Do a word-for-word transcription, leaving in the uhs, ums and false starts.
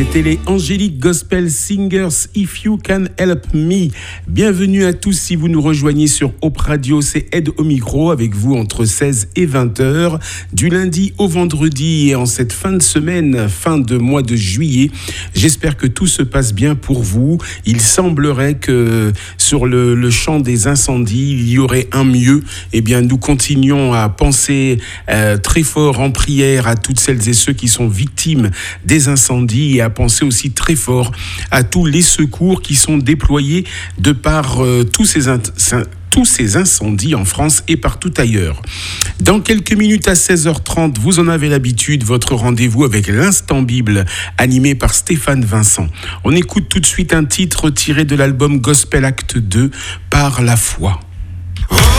C'était les Angélique Gospel Singers, If You Can Help Me. Bienvenue à tous si vous nous rejoignez sur Hope Radio, c'est Ed au micro avec vous entre seize et vingt heures, du lundi au vendredi et en cette fin de semaine, fin de mois de juillet. J'espère que tout se passe bien pour vous. Il semblerait que sur le, le champ des incendies, il y aurait un mieux. Eh bien, nous continuons à penser euh, très fort en prière à toutes celles et ceux qui sont victimes des incendies et à penser aussi très fort à tous les secours qui sont déployés de par euh, tous ces in- tous ces incendies en France et partout ailleurs. Dans quelques minutes à seize heures trente, vous en avez l'habitude, votre rendez-vous avec l'Instant Bible, animé par Stéphane Vincent. On écoute tout de suite un titre tiré de l'album Gospel Acte deux, Par la foi.